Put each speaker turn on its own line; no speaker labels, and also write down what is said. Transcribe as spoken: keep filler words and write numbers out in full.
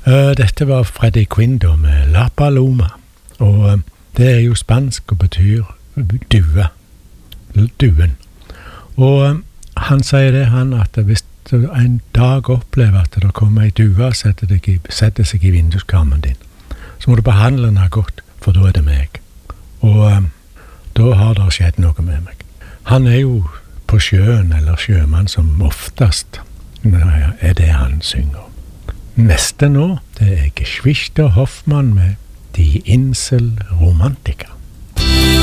Uh, dette var Freddie Quinn da, med La Paloma, og uh, det er jo spansk og betyr due, duen. Og uh, han sier det, han, at hvis du en dag opplever at det kommer en due og setter, deg i, setter seg i vinduskarmen din, så må du behandle den godt, for da er det meg. Og uh, da har det skjedd noe med meg. Han er jo på sjøen, eller sjømann som oftest, er det han synger. Neste nå, det er Geschwister Hoffmann med Die Insel Romantica.